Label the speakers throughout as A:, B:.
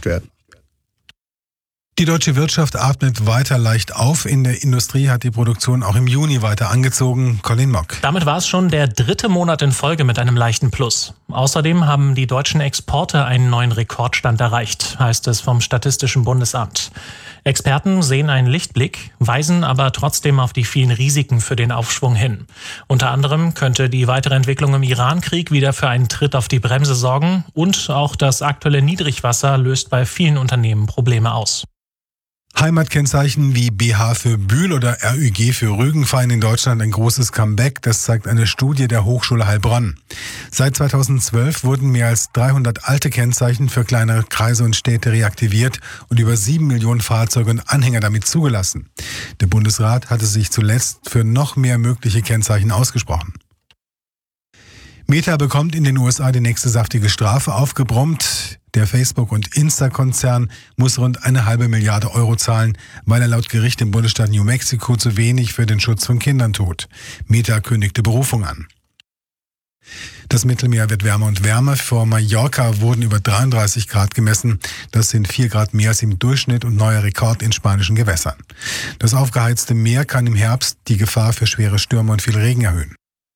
A: gemacht werden.
B: Die deutsche Wirtschaft atmet weiter leicht auf. In der Industrie hat die Produktion auch im Juni weiter angezogen. Colin Mock.
C: Damit war es schon der 3. Monat in Folge mit einem leichten Plus. Außerdem haben die deutschen Exporte einen neuen Rekordstand erreicht, heißt es vom Statistischen Bundesamt. Experten sehen einen Lichtblick, weisen aber trotzdem auf die vielen Risiken für den Aufschwung hin. Unter anderem könnte die weitere Entwicklung im Iran-Krieg wieder für einen Tritt auf die Bremse sorgen und auch das aktuelle Niedrigwasser löst bei vielen Unternehmen Probleme aus.
B: Heimatkennzeichen wie BH für Bühl oder RÜG für Rügen feiern in Deutschland ein großes Comeback. Das zeigt eine Studie der Hochschule Heilbronn. Seit 2012 wurden mehr als 300 alte Kennzeichen für kleinere Kreise und Städte reaktiviert und über 7 Millionen Fahrzeuge und Anhänger damit zugelassen. Der Bundesrat hatte sich zuletzt für noch mehr mögliche Kennzeichen ausgesprochen. Meta bekommt in den USA die nächste saftige Strafe aufgebrummt. Der Facebook- und Insta-Konzern muss rund 1,5 Milliarde Euro zahlen, weil er laut Gericht im Bundesstaat New Mexico zu wenig für den Schutz von Kindern tut. Meta kündigte Berufung an. Das Mittelmeer wird wärmer und wärmer. Vor Mallorca wurden über 33 Grad gemessen. Das sind 4 Grad mehr als im Durchschnitt und neuer Rekord in spanischen Gewässern. Das aufgeheizte Meer kann im Herbst die Gefahr für schwere Stürme und viel Regen erhöhen.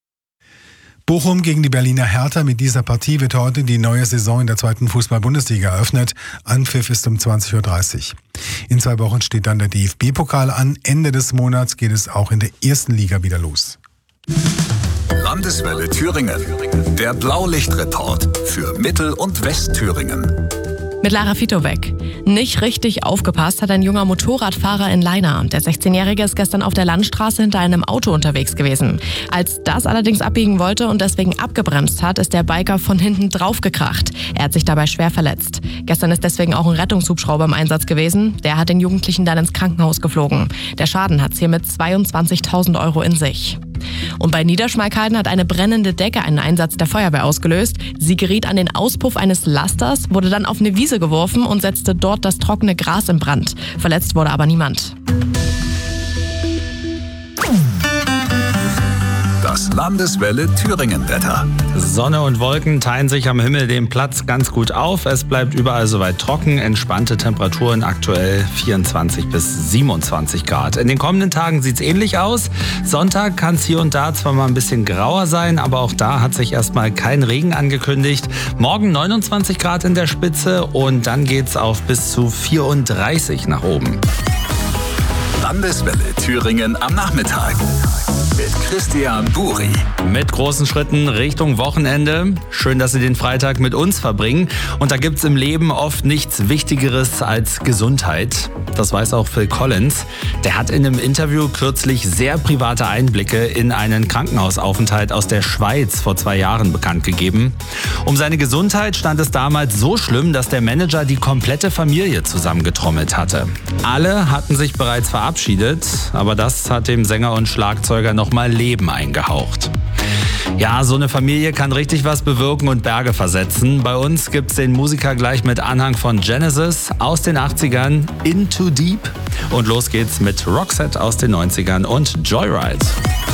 B: Bochum gegen die Berliner Hertha. Mit dieser Partie wird heute die neue Saison in der 2. Fußball-Bundesliga eröffnet. Anpfiff ist um 20.30 Uhr. In 2 Wochen steht dann der DFB-Pokal an. Ende des Monats geht es auch in der 1. Liga wieder los.
D: Landeswelle Thüringen. Der Blaulichtreport für Mittel- und Westthüringen.
E: Mit Lara Fitobeck. Nicht richtig aufgepasst hat ein junger Motorradfahrer in Leina. Der 16-Jährige ist gestern auf der Landstraße hinter einem Auto unterwegs gewesen. Als das allerdings abbiegen wollte und deswegen abgebremst hat, ist der Biker von hinten draufgekracht. Er hat sich dabei schwer verletzt. Gestern ist deswegen auch ein Rettungshubschrauber im Einsatz gewesen. Der hat den Jugendlichen dann ins Krankenhaus geflogen. Der Schaden hat hiermit 22.000 Euro in sich. Und bei Niederschmalkalden hat eine brennende Decke einen Einsatz der Feuerwehr ausgelöst. Sie geriet an den Auspuff eines Lasters, wurde dann auf eine Wiese geworfen und setzte dort das trockene Gras in Brand. Verletzt wurde aber niemand.
D: Das Landeswelle Thüringen-Wetter.
F: Sonne und Wolken teilen sich am Himmel den Platz ganz gut auf. Es bleibt überall soweit trocken. Entspannte Temperaturen aktuell 24 bis 27 Grad. In den kommenden Tagen sieht es ähnlich aus. Sonntag kann es hier und da zwar mal ein bisschen grauer sein, aber auch da hat sich erstmal kein Regen angekündigt. Morgen 29 Grad in der Spitze und dann geht's auf bis zu 34 nach oben.
D: Landeswelle Thüringen am Nachmittag. Mit Christian Buri.
F: Mit großen Schritten Richtung Wochenende. Schön, dass Sie den Freitag mit uns verbringen. Und da gibt's im Leben oft nichts Wichtigeres als Gesundheit. Das weiß auch Phil Collins. Der hat in einem Interview kürzlich sehr private Einblicke in einen Krankenhausaufenthalt aus der Schweiz vor 2 Jahren bekannt gegeben. Um seine Gesundheit stand es damals so schlimm, dass der Manager die komplette Familie zusammengetrommelt hatte. Alle hatten sich bereits verabschiedet, aber das hat dem Sänger und Schlagzeuger nochmal Leben eingehaucht. Ja, so eine Familie kann richtig was bewirken und Berge versetzen. Bei uns gibt's den Musiker gleich mit Anhang von Genesis aus den 80ern, Into Deep. Und los geht's mit Roxette aus den 90ern und Joyride.